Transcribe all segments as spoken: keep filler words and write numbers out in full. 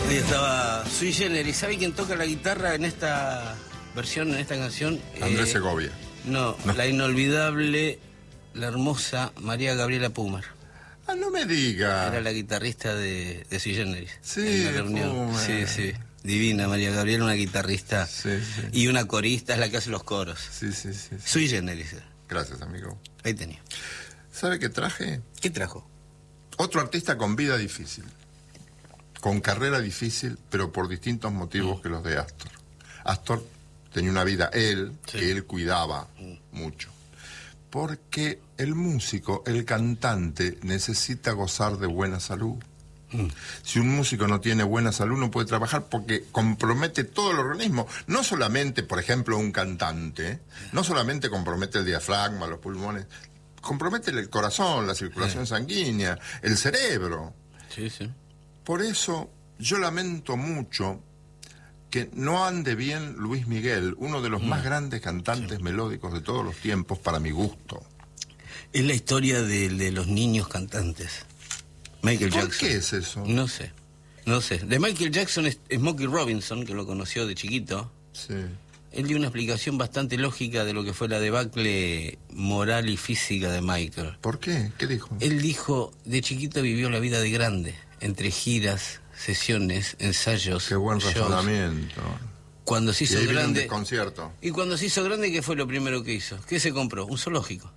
Ahí estaba Sui Generis. ¿Sabe quién toca la guitarra en esta versión, en esta canción? Andrés eh, Segovia. No, no, la inolvidable, la hermosa María Gabriela Pumer. Ah, no me diga. Era la guitarrista de, de Sui Generis. Sí, en la reunión. Pumer. Sí, sí. Divina María Gabriela, una guitarrista. Sí, sí. Y una corista, es la que hace los coros. Sí, sí, sí, sí. Sui Generis. Gracias, amigo. Ahí tenía. ¿Sabe qué traje? ¿Qué trajo? Otro artista con vida difícil. Con carrera difícil, pero por distintos motivos mm. que los de Astor. Astor tenía una vida, él, sí. que él cuidaba mm. mucho. Porque el músico, el cantante, necesita gozar de buena salud. Mm. Si un músico no tiene buena salud no puede trabajar porque compromete todo el organismo. No solamente, por ejemplo, un cantante, no solamente compromete el diafragma, los pulmones, compromete el corazón, la circulación sí. sanguínea, el cerebro. Sí, sí. Por eso yo lamento mucho que no ande bien Luis Miguel, uno de los mm. más grandes cantantes sí. melódicos de todos los tiempos, para mi gusto. Es la historia de, de los niños cantantes. Michael ¿Por Jackson. qué es eso? No sé, no sé. De Michael Jackson es Smokey Robinson, que lo conoció de chiquito. Sí. Él dio una explicación bastante lógica de lo que fue la debacle moral y física de Michael. ¿Por qué? ¿Qué dijo? Él dijo, de chiquito vivió la vida de grande, entre giras, sesiones, ensayos. Qué buen shows. razonamiento. Cuando se hizo y grande. Un concierto. Y cuando se hizo grande, ¿qué fue lo primero que hizo? ¿Qué se compró? Un zoológico.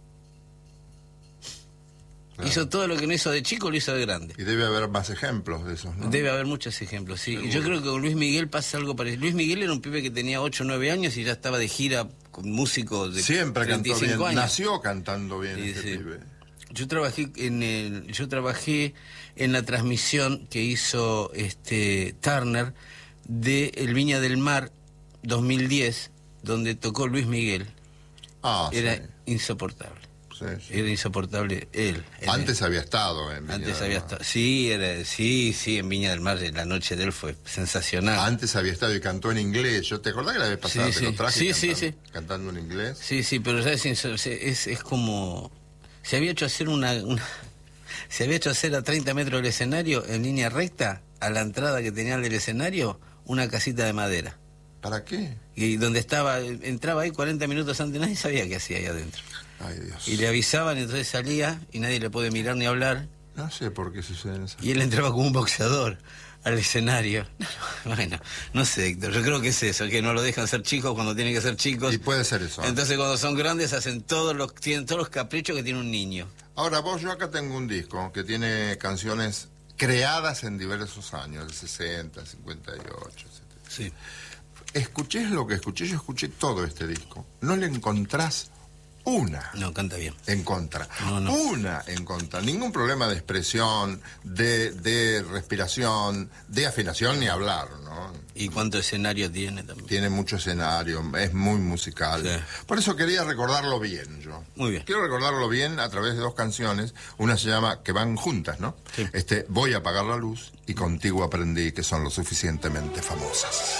Claro. Hizo todo lo que no hizo de chico, lo hizo de grande. Y debe haber más ejemplos de esos, ¿no? Debe haber muchos ejemplos, sí. Seguro. Yo creo que con Luis Miguel pasa algo parecido. Luis Miguel era un pibe que tenía ocho o nueve años y ya estaba de gira con músicos de Siempre treinta y cinco cantó bien. años. Nació cantando bien sí, este sí. pibe. Yo trabajé en el, yo trabajé en la transmisión que hizo este Turner de El Viña del Mar dos mil diez, donde tocó Luis Miguel. Ah, era sí. insoportable. Sí, sí. Era insoportable él. Antes él. había estado en Viña Antes del había Mar. estado. Sí, era, sí, sí, en Viña del Mar la noche de él fue sensacional. Antes había estado y cantó en inglés. ¿Yo te acordás que la vez pasada sí, te sí. lo traje sí, cantando, sí, sí. cantando en inglés? Sí, sí, pero ya es, es, es como... Se había hecho hacer una, una... Se había hecho hacer a treinta metros del escenario, en línea recta, a la entrada que tenía del escenario, una casita de madera. ¿Para qué? Y donde estaba, entraba ahí cuarenta minutos antes, nadie sabía qué hacía ahí adentro. Ay, Dios. Y le avisaban, entonces salía y nadie le puede mirar ni hablar. No sé por qué suceden esas cosas. Y él entraba como un boxeador al escenario. Bueno, no sé, Héctor, yo creo que es eso, que no lo dejan ser chicos cuando tienen que ser chicos. Y puede ser eso. Entonces cuando son grandes hacen todos los, tienen todos los caprichos que tiene un niño. Ahora vos, yo acá tengo un disco que tiene canciones creadas en diversos años, el sesenta, cincuenta y ocho, etcétera. Sí. Escuché lo que escuché, yo escuché todo este disco. No le encontrás una no, canta bien. en contra. No, no. Una en contra. Ningún problema de expresión, de, de respiración, de afinación ni hablar, ¿no? ¿Y cuánto escenario tiene también? Tiene mucho escenario, es muy musical. Sí. Por eso quería recordarlo bien yo. Muy bien. Quiero recordarlo bien a través de dos canciones. Una se llama, que van juntas, ¿no? Sí. Este, Voy a apagar la luz y Contigo aprendí, que son lo suficientemente famosas.